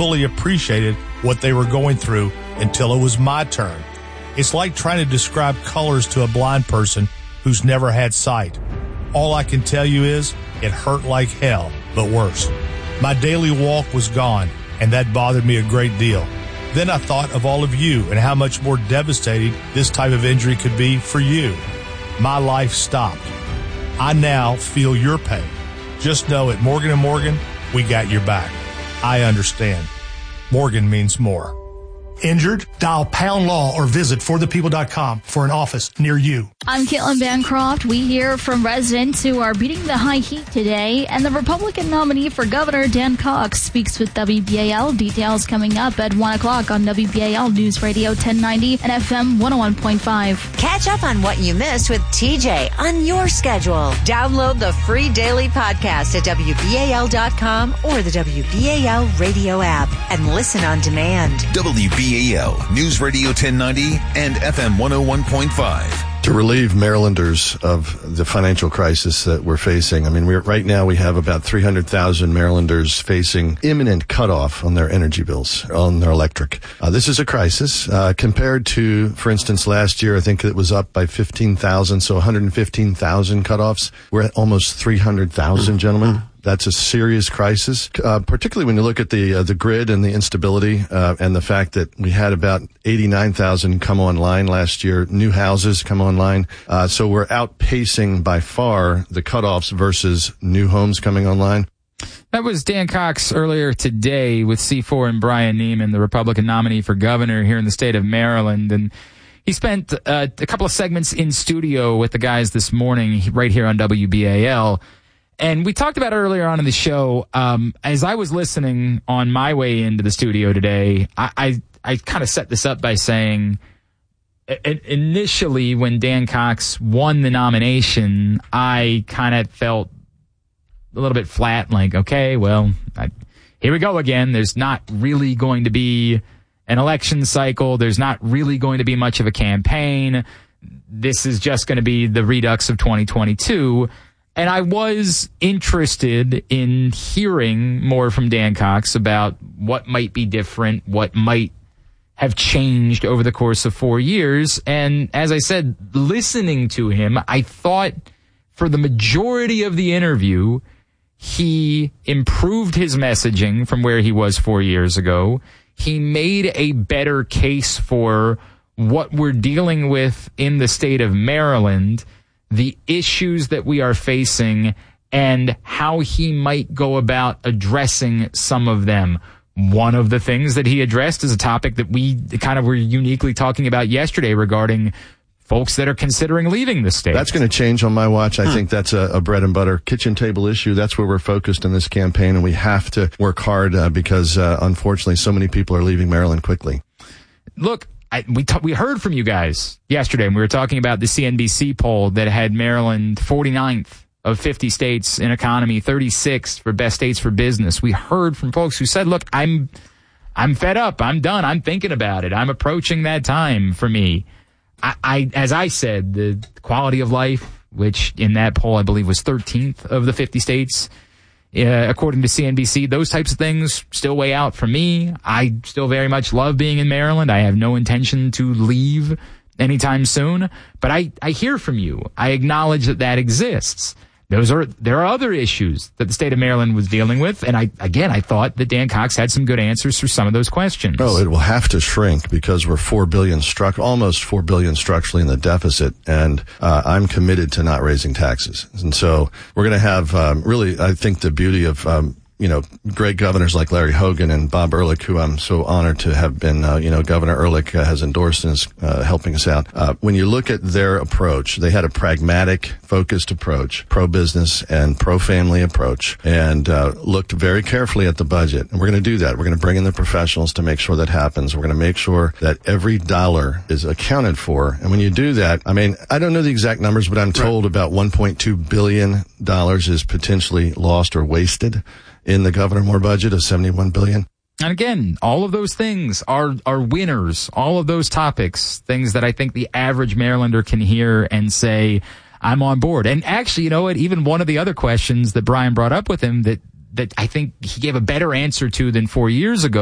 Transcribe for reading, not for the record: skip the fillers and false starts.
fully appreciated what they were going through until it was my turn. It's like trying to describe colors to a blind person who's never had sight. All I can tell you is it hurt like hell, but worse. My daily walk was gone, and that bothered me a great deal. Then I thought of all of you and how much more devastating this type of injury could be for you. My life stopped. I now feel your pain. Just know at Morgan & Morgan, we got your back. I understand. Morgan means more. Injured? Dial pound law or visit forthepeople.com for an office near you. I'm Caitlin Bancroft. We hear from residents who are beating the high heat today, and the Republican nominee for governor, Dan Cox, speaks with WBAL. Details coming up at 1 o'clock on WBAL News Radio 1090 and FM 101.5. Catch up on what you missed with TJ on your schedule. Download the free daily podcast at WBAL.com or the WBAL radio app and listen on demand. WBAL News Radio 1090 and FM 101.5. To relieve Marylanders of the financial crisis that we're facing, I mean, right now we have about 300,000 Marylanders facing imminent cutoff on their energy bills, on their electric. This is a crisis. Compared to, for instance, last year, I think it was up by 15,000, so 115,000 cutoffs. We're at almost 300,000, gentlemen. That's a serious crisis, particularly when you look at the grid and the instability, and the fact that we had about 89,000 come online last year, new houses come online. So we're outpacing by far the cutoffs versus new homes coming online. That was Dan Cox earlier today with C4 and Brian Neiman, the Republican nominee for governor here in the state of Maryland. And he spent a couple of segments in studio with the guys this morning right here on WBAL. And we talked about earlier on in the show, as I was listening on my way into the studio today, I kind of set this up by saying initially when Dan Cox won the nomination, I kind of felt a little bit flat, like, okay, well, here we go again. There's not really going to be an election cycle. There's not really going to be much of a campaign. This is just going to be the redux of 2022. And I was interested in hearing more from Dan Cox about what might be different, what might have changed over the course of 4 years. And as I said, listening to him, I thought for the majority of the interview, he improved his messaging from where he was 4 years ago. He made a better case for what we're dealing with in the state of Maryland, the issues that we are facing, and how he might go about addressing some of them. One of the things that he addressed is a topic that we kind of were uniquely talking about yesterday regarding folks that are considering leaving the state. That's going to change on my watch. I think that's a bread and butter kitchen table issue. That's where we're focused in this campaign, and we have to work hard because, unfortunately, so many people are leaving Maryland quickly. Look, we heard from you guys yesterday, and we were talking about the CNBC poll that had Maryland 49th of 50 states in economy, 36th for best states for business. We heard from folks who said, look, I'm fed up. I'm done. I'm thinking about it. I'm approaching that time for me. As I said, the quality of life, which in that poll I believe was 13th of the 50 states, according to CNBC, those types of things still weigh out for me. I still very much love being in Maryland. I have no intention to leave anytime soon. But I hear from you. I acknowledge that exists. There are other issues that the state of Maryland was dealing with, and I thought that Dan Cox had some good answers for some of those questions. Oh, it will have to shrink because we're almost $4 billion structurally in the deficit, and I'm committed to not raising taxes. And so we're going to have really, I think, the beauty of great governors like Larry Hogan and Bob Ehrlich, who I'm so honored to have been, Governor Ehrlich has endorsed and is helping us out. When you look at their approach, they had a pragmatic, focused approach, pro-business and pro-family approach, and looked very carefully at the budget. And we're going to do that. We're going to bring in the professionals to make sure that happens. We're going to make sure that every dollar is accounted for. And when you do that, I mean, I don't know the exact numbers, but I'm told about $1.2 billion is potentially lost or wasted in the Governor Moore budget of $71 billion. And again, all of those things are winners. All of those topics, things that I think the average Marylander can hear and say, I'm on board. And actually, you know what? Even one of the other questions that Brian brought up with him that I think he gave a better answer to than 4 years ago